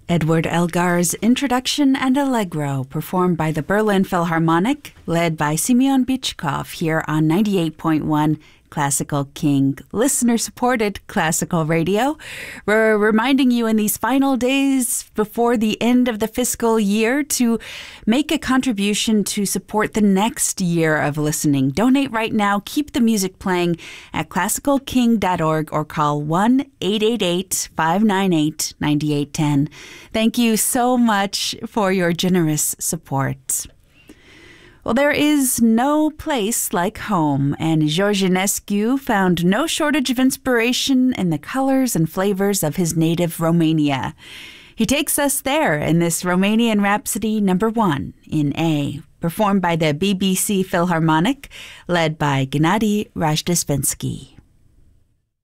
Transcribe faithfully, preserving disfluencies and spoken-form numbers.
Edward Elgar's Introduction and Allegro, performed by the Berlin Philharmonic, led by Semyon Bychkov here on ninety-eight point one Classical King, listener-supported classical radio. We're reminding you in these final days before the end of the fiscal year to make a contribution to support the next year of listening. Donate right now. Keep the music playing at classical king dot org or call one eight eight eight, five nine eight, nine eight one zero. Thank you so much for your generous support. Well, there is no place like home, and George Enescu found no shortage of inspiration in the colors and flavors of his native Romania. He takes us there in this Romanian Rhapsody number one in A, performed by the B B C Philharmonic, led by Gennady Rajdestvensky.